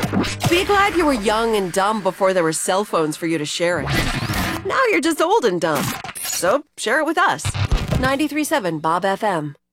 Be glad you were young and dumb before there were cell phones for you to share it. Now you're just old and dumb. So share it with us. 93.7 Bob FM.